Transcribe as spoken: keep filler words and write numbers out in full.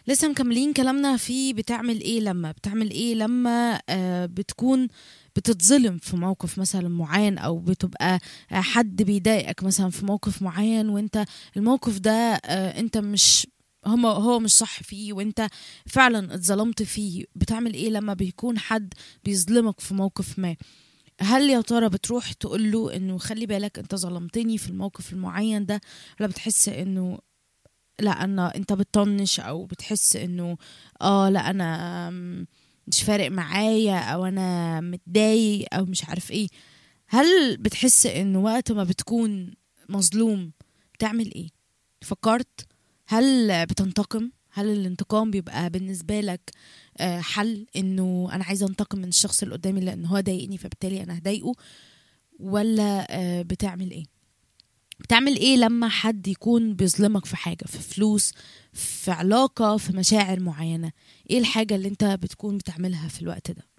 لسه مكملين كلامنا في بتعمل ايه لما بتعمل ايه لما آه بتكون بتتظلم في موقف مثلا معين، او بتبقى آه حد بيضايقك مثلا في موقف معين، وانت الموقف ده آه انت مش هما هو مش صح فيه، وانت فعلا اتظلمت فيه. بتعمل ايه لما بيكون حد بيظلمك في موقف ما؟ هل يا ترى بتروح تقول له انه خلي بالك انت ظلمتني في الموقف المعين ده، ولا بتحس انه لا انا انت بتطنش، او بتحس انه اه لا انا أم، مش فارق معايا، او انا متضايق، او مش عارف ايه؟ هل بتحس انه وقت ما بتكون مظلوم بتعمل ايه؟ فكرت؟ هل بتنتقم؟ هل الانتقام بيبقى بالنسبة لك آه، حل انه انا عايزة انتقم من الشخص اللي قدامي لان هو ضايقني فبالتالي انا هضايقه؟ ولا آه، بتعمل ايه؟ بتعمل ايه لما حد يكون بيظلمك في حاجة، في فلوس، في علاقة، في مشاعر معينة؟ ايه الحاجة اللي انت بتكون بتعملها في الوقت ده؟